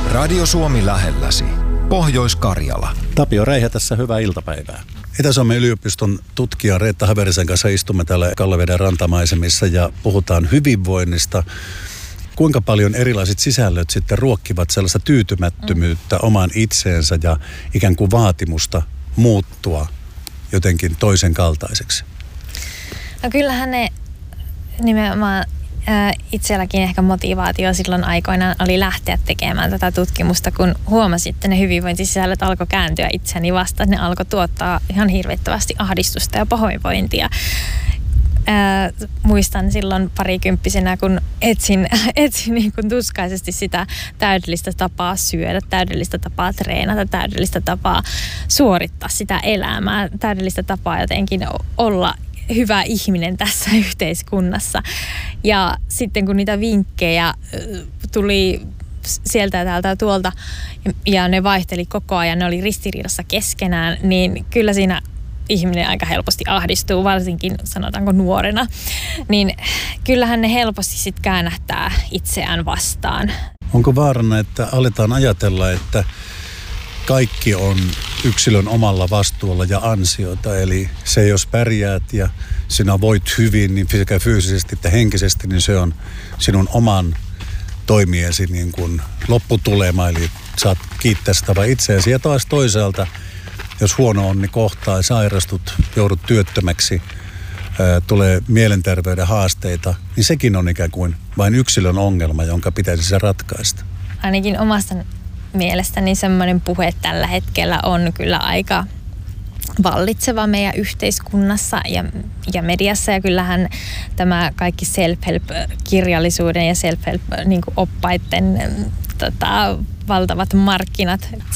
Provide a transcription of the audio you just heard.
Radio Suomi lähelläsi. Pohjois-Karjala. Tapio Räihä tässä, hyvää iltapäivää. Itä-Suomen yliopiston tutkija Reetta Haverisen kanssa istumme täällä Kallaveden rantamaisemissa ja puhutaan hyvinvoinnista. Kuinka paljon erilaiset sisällöt sitten ruokkivat sellaista tyytymättömyyttä omaan itseensä ja ikään kuin vaatimusta muuttua jotenkin toisen kaltaiseksi? No kyllähän ne nimenomaan itselläkin ehkä motivaatio silloin aikoinaan oli lähteä tekemään tätä tutkimusta, kun huomasi, että ne hyvinvointisisällöt alkoi kääntyä itseäni vastaan. Ne alkoi tuottaa ihan hirvittävästi ahdistusta ja pahoinvointia. Muistan silloin parikymppisenä, kun etsin niin kuin tuskaisesti sitä täydellistä tapaa syödä, täydellistä tapaa treenata, täydellistä tapaa suorittaa sitä elämää, täydellistä tapaa jotenkin olla hyvä ihminen tässä yhteiskunnassa. Ja sitten kun niitä vinkkejä tuli sieltä ja täältä ja tuolta ja ne vaihteli koko ajan, ne oli ristiriidassa keskenään, niin kyllä siinä ihminen aika helposti ahdistuu, varsinkin sanotaanko nuorena. Niin kyllähän ne helposti sitten käännähtää itseään vastaan. Onko vaarana, että aletaan ajatella, että kaikki on yksilön omalla vastuulla ja ansiota? Eli se, jos pärjäät ja sinä voit hyvin, niin sekä fyysisesti että henkisesti, niin se on sinun oman toimiesi niin kuin lopputulema. Eli saat kiittää sitä vai itseäsi. Ja taas toisaalta, jos huono onni kohtaa, sairastut, joudut työttömäksi, tulee mielenterveyden haasteita, niin sekin on ikään kuin vain yksilön ongelma, jonka pitäisi se ratkaista. Ainakin omasta mielestäni semmoinen puhe tällä hetkellä on kyllä aika vallitseva meidän yhteiskunnassa ja mediassa. Ja kyllähän tämä kaikki self-help-kirjallisuuden ja self-help-oppaiden valtavat markkinat